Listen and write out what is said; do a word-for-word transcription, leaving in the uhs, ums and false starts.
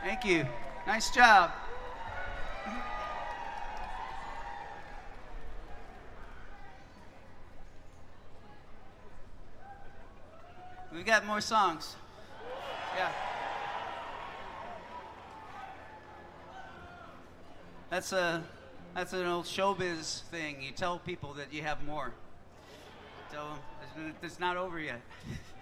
Thank you. Nice job. We got more songs. Yeah. That's a that's an old showbiz thing. You tell people that you have more. Tell them it's not over yet.